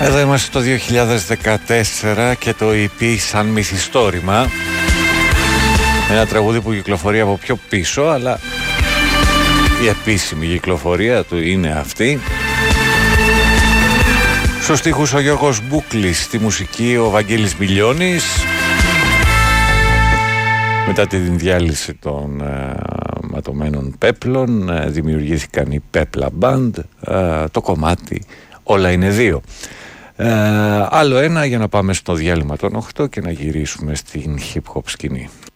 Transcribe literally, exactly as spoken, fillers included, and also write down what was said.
Εδώ είμαστε το δύο χιλιάδες δεκατέσσερα και το ι πι σαν μυθιστόρημα. Ένα τραγούδι που κυκλοφορεί από πιο πίσω, αλλά η επίσημη κυκλοφορία του είναι αυτή. Στους στίχους ο Γιώργος Μπούκλης, στη μουσική ο Βαγγέλης Μιλιώνης. Μετά την διάλυση των ε, ματωμένων πέπλων ε, δημιουργήθηκαν οι Πέπλα Band, ε, το κομμάτι Όλα είναι δύο. Ε, άλλο ένα για να πάμε στο διάλειμμα των οκτώ και να γυρίσουμε στην hip hop σκηνή.